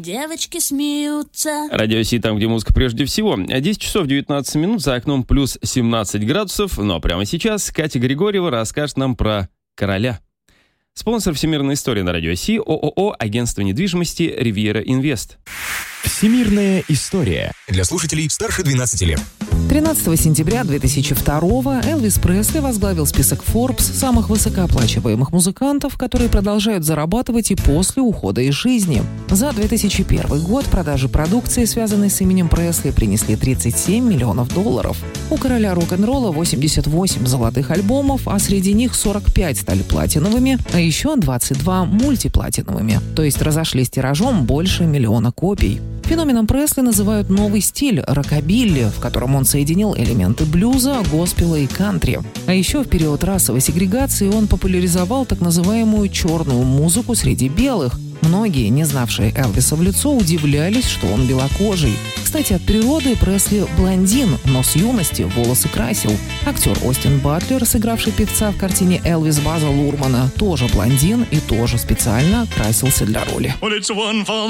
девочки смеются. Радио Си, там, где музыка прежде всего. 10 часов 19 минут, за окном плюс 17 градусов. Но прямо сейчас Катя Григорьева расскажет нам про короля. Спонсор всемирной истории на Радио Си — ООО «Агентство недвижимости Ривьера Инвест». Всемирная история для слушателей старше 12 лет. 13 сентября 2002-го Элвис Пресли возглавил список Forbes самых высокооплачиваемых музыкантов, которые продолжают зарабатывать и после ухода из жизни. За 2001 год продажи продукции, связанной с именем Пресли, принесли $37 миллионов. У короля рок-н-ролла 88 золотых альбомов, а среди них 45 стали платиновыми, а еще 22 мультиплатиновыми, то есть разошлись тиражом больше 1 миллиона копий. Феноменом Пресли называют новый стиль – рокобилли, в котором он соединил элементы блюза, госпела и кантри. А еще в период расовой сегрегации он популяризовал так называемую черную музыку среди белых. Многие, не знавшие Элвиса в лицо, удивлялись, что он белокожий. Кстати, от природы Пресли блондин, но с юности волосы красил. Актер Остин Батлер, сыгравший певца в картине «Элвис» База Лурмана, тоже блондин и тоже специально красился для роли.